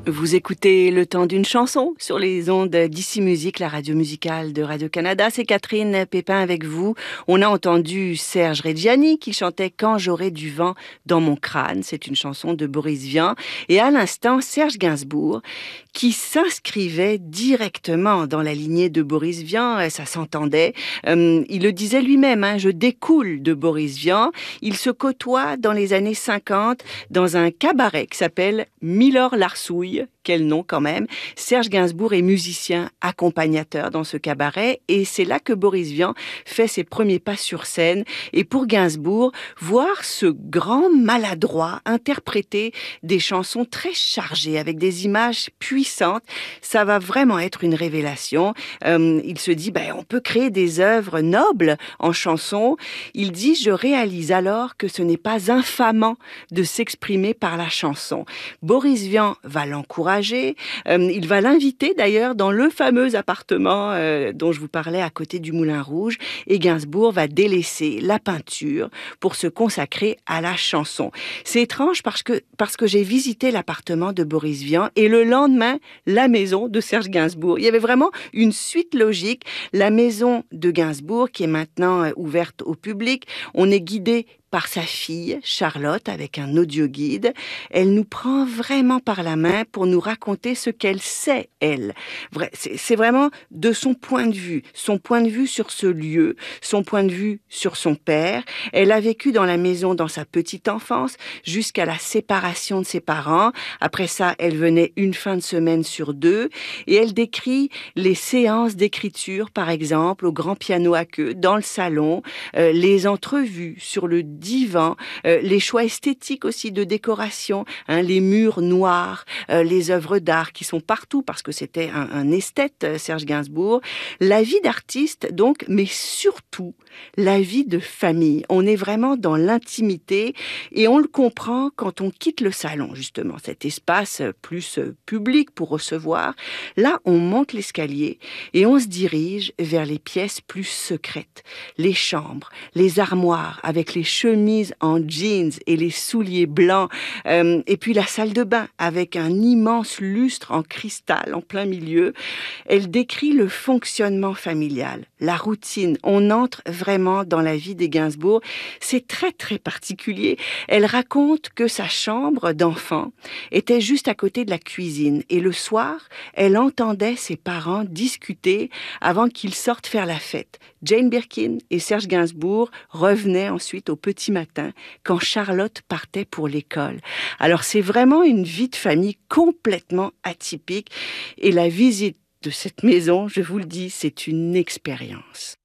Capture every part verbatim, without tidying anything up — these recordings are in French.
Vous écoutez Le Temps d'une chanson sur les ondes d'Ici Musique, la radio musicale de Radio-Canada. C'est Catherine Pépin avec vous. On a entendu Serge Reggiani qui chantait « Quand j'aurai du vent dans mon crâne ». C'est une chanson de Boris Vian. Et à l'instant, Serge Gainsbourg qui s'inscrivait directement dans la lignée de Boris Vian. Ça s'entendait. Euh, il le disait lui-même, hein, « Je découle de Boris Vian ». Il se côtoie dans les années cinquante dans un cabaret qui s'appelle Milor Larsouille. Quel nom quand même. Serge Gainsbourg est musicien accompagnateur dans ce cabaret et c'est là que Boris Vian fait ses premiers pas sur scène. Et pour Gainsbourg, voir ce grand maladroit interpréter des chansons très chargées avec des images puissantes, ça va vraiment être une révélation. Euh, il se dit, ben, on peut créer des œuvres nobles en chansons. Il dit, je réalise alors que ce n'est pas infamant de s'exprimer par la chanson. Boris Vian va l'encourager. Euh, il va l'inviter d'ailleurs dans le fameux appartement euh, dont je vous parlais à côté du Moulin Rouge et Gainsbourg va délaisser la peinture pour se consacrer à la chanson. C'est étrange parce que, parce que j'ai visité l'appartement de Boris Vian et le lendemain, la maison de Serge Gainsbourg. Il y avait vraiment une suite logique. La maison de Gainsbourg qui est maintenant euh, ouverte au public. On est guidé par sa fille, Charlotte, avec un audio-guide. Elle nous prend vraiment par la main pour nous raconter ce qu'elle sait, elle. C'est vraiment de son point de vue, son point de vue sur ce lieu, son point de vue sur son père. Elle a vécu dans la maison dans sa petite enfance, jusqu'à la séparation de ses parents. Après ça, elle venait une fin de semaine sur deux, et elle décrit les séances d'écriture, par exemple, au grand piano à queue, dans le salon, euh, les entrevues sur le divan, euh, les choix esthétiques aussi de décoration, hein, les murs noirs, euh, les œuvres d'art qui sont partout parce que c'était un, un esthète, euh, Serge Gainsbourg. La vie d'artiste, donc, mais surtout la vie de famille. On est vraiment dans l'intimité et on le comprend quand on quitte le salon, justement, cet espace plus public pour recevoir. Là, on monte l'escalier et on se dirige vers les pièces plus secrètes, les chambres, les armoires avec les chemises en jeans et les souliers blancs, euh, et puis la salle de bain avec un immense lustre en cristal en plein milieu. Elle décrit le fonctionnement familial, la routine. On entre vraiment dans la vie des Gainsbourg. C'est très très particulier. Elle raconte que sa chambre d'enfant était juste à côté de la cuisine et le soir, elle entendait ses parents discuter avant qu'ils sortent faire la fête. Jane Birkin et Serge Gainsbourg revenaient ensuite au petit matin quand Charlotte partait pour l'école. Alors c'est vraiment une vie de famille complètement atypique et la visite de cette maison, je vous le dis, c'est une expérience.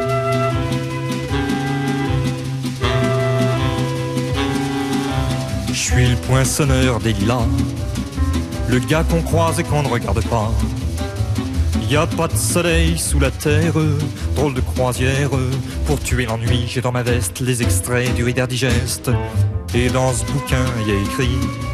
Je suis le poinçonneur des lilas, le gars qu'on croise et qu'on ne regarde pas. Y a pas de soleil sous la terre, drôle de croisière. Pour tuer l'ennui, j'ai dans ma veste les extraits du Reader Digest. Et dans ce bouquin, y a écrit